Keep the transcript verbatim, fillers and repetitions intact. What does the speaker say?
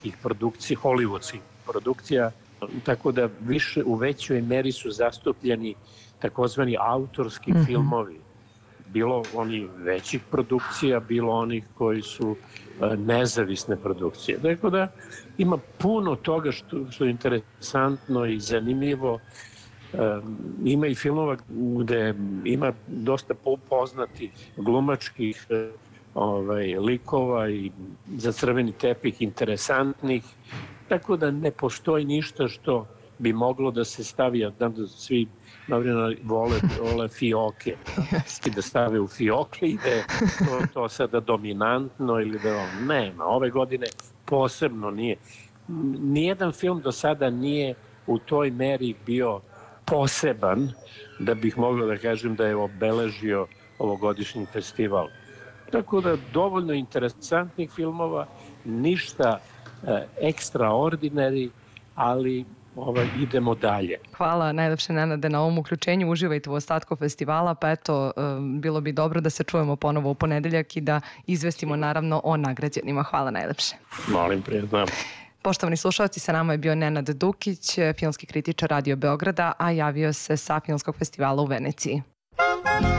velikih produkcija, hollywoodskih produkcija, tako da više u većoj meri su zastupljeni takozvani autorski mm-hmm. filmovi. Bilo oni većih produkcija, bilo onih koji su nezavisne produkcije. Tako da ima puno toga što, što je interesantno i zanimljivo. Ima i filmova gde ima dosta poznati glumačkih ovaj, likova i za crveni tepih interesantnih, tako da ne postoji ništa što bi moglo da se stavi, a znam da svi novinari vole, vole fioke, da stave u fioke i da je to, to sada dominantno ili da nema. Ove godine posebno nije. Nijedan film do sada nije u toj meri bio poseban da bih mogao da kažem da je obeležio ovogodišnji festival. Tako da dovoljno interesantnih filmova, ništa e, ekstraordinari, ali ovaj, idemo dalje. Hvala najlepše, Nenade, na ovom uključenju. Uživajte u ostatku festivala, pa eto, bilo bi dobro da se čujemo ponovo u ponedeljak i da izvestimo naravno o nagrađenima. Hvala najlepše. Molim, prijetno. Poštovani slušalci, sa nama je bio Nenad Dukić, filmski kritičar Radio Beograda, a javio se sa Filmskog festivala u Veneciji.